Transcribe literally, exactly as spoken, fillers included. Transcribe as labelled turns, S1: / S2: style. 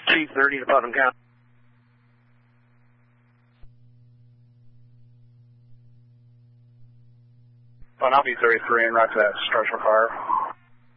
S1: Chief thirty to Putnam County.
S2: Well, I'll be thirty-three and right to that structural fire.